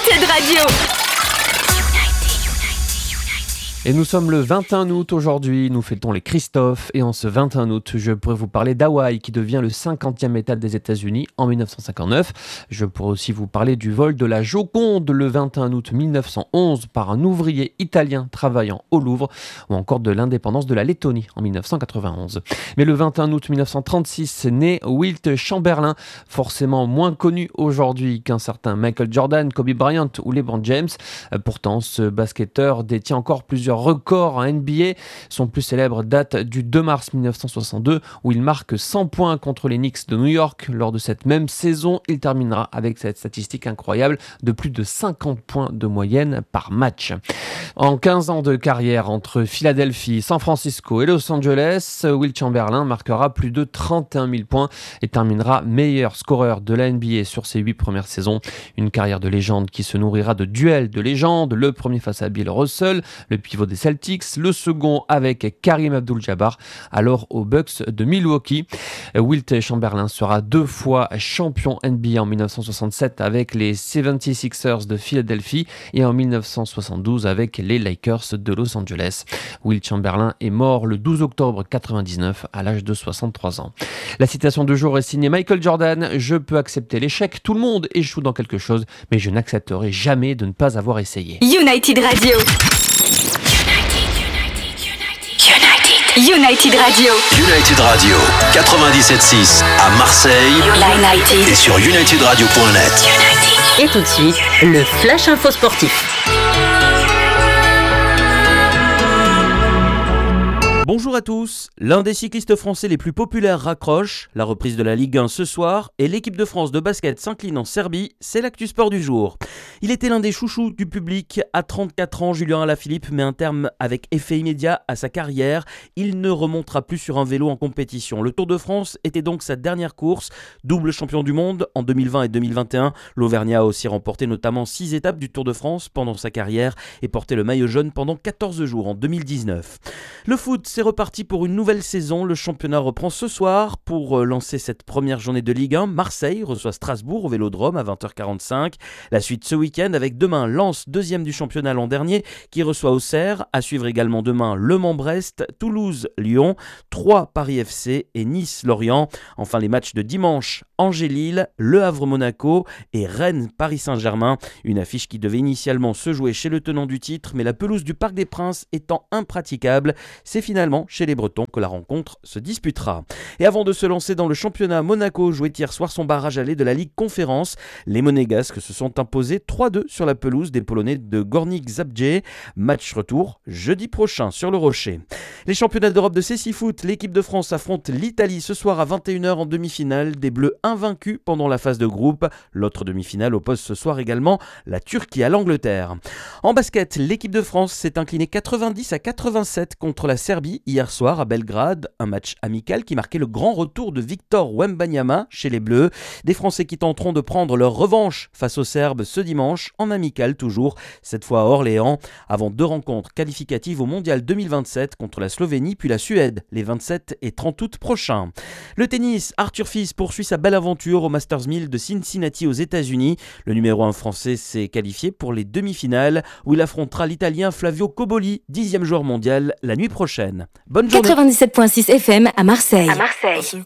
United Radio. Et nous sommes le 21 août aujourd'hui, nous fêtons les Christophe et en ce 21 août, je pourrais vous parler d'Hawaï qui devient le 50e État des États-Unis en 1959. Je pourrais aussi vous parler du vol de la Joconde le 21 août 1911 par un ouvrier italien travaillant au Louvre ou encore de l'indépendance de la Lettonie en 1991. Mais le 21 août 1936 naît Wilt Chamberlain, forcément moins connu aujourd'hui qu'un certain Michael Jordan, Kobe Bryant ou LeBron James. Pourtant, ce basketteur détient encore plusieurs records en NBA. Son plus célèbre date du 2 mars 1962 où il marque 100 points contre les Knicks de New York. Lors de cette même saison, il terminera avec cette statistique incroyable de plus de 50 points de moyenne par match. En 15 ans de carrière entre Philadelphie, San Francisco et Los Angeles, Wilt Chamberlain marquera plus de 31 000 points et terminera meilleur scoreur de la NBA sur ses 8 premières saisons. Une carrière de légende qui se nourrira de duels de légende, le premier face à Bill Russell, le pivot des Celtics, le second avec Kareem Abdul-Jabbar, alors aux Bucks de Milwaukee. Wilt Chamberlain sera 2 fois champion NBA en 1967 avec les 76ers de Philadelphie et en 1972 avec les Lakers de Los Angeles. Wilt Chamberlain est mort le 12 octobre 1999 à l'âge de 63 ans. La citation du jour est signée Michael Jordan. Je peux accepter l'échec, tout le monde échoue dans quelque chose, mais je n'accepterai jamais de ne pas avoir essayé. United Radio. United Radio. United Radio 97.6 à Marseille United. et sur unitedradio.net. Et tout de suite, le Flash Info Sportif. Bonjour à tous, l'un des cyclistes français les plus populaires raccroche, la reprise de la Ligue 1 ce soir et l'équipe de France de basket s'incline en Serbie, c'est l'actu sport du jour. Il était l'un des chouchous du public, à 34 ans Julien Alaphilippe met un terme avec effet immédiat à sa carrière, il ne remontera plus sur un vélo en compétition. Le Tour de France était donc sa dernière course, double champion du monde en 2020 et 2021, l'Auvergnat a aussi remporté notamment 6 étapes du Tour de France pendant sa carrière et porté le maillot jaune pendant 14 jours en 2019. Le foot, c'est reparti pour une nouvelle saison. Le championnat reprend ce soir. Pour lancer cette première journée de Ligue 1, Marseille reçoit Strasbourg au Vélodrome à 20h45. La suite ce week-end avec demain Lens, deuxième du championnat l'an dernier, qui reçoit Auxerre. À suivre également demain Le Mans-Brest, Toulouse-Lyon, 3 Paris FC et Nice-Lorient. Enfin les matchs de dimanche, Angers-Lille, Le Havre-Monaco et Rennes-Paris Saint-Germain. Une affiche qui devait initialement se jouer chez le tenant du titre, mais la pelouse du Parc des Princes étant impraticable, c'est finalement chez les Bretons que la rencontre se disputera. Et avant de se lancer dans le championnat, Monaco jouait hier soir son barrage aller de la Ligue Conférence. Les Monégasques se sont imposés 3-2 sur la pelouse des Polonais de Górnik Zabrze. Match retour jeudi prochain sur le Rocher. Les championnats d'Europe de cécifoot, l'équipe de France affronte l'Italie ce soir à 21h en demi-finale. Des Bleus invaincus pendant la phase de groupe. L'autre demi-finale oppose ce soir également la Turquie à l'Angleterre. En basket, l'équipe de France s'est inclinée 90-87 contre la Serbie hier soir à Belgrade, un match amical qui marquait le grand retour de Victor Wembanyama chez les Bleus. Des Français qui tenteront de prendre leur revanche face aux Serbes ce dimanche, en amical toujours, cette fois à Orléans, avant 2 rencontres qualificatives au Mondial 2027 contre la Slovénie puis la Suède, les 27 et 30 août prochains. Le tennis, Arthur Fils poursuit sa belle aventure au Masters 1000 de Cincinnati aux États-Unis. Le numéro 1 français s'est qualifié pour les demi-finales où il affrontera l'Italien Flavio Cobolli, 10e joueur mondial, la nuit prochaine. Bonne journée. 97.6 FM à Marseille.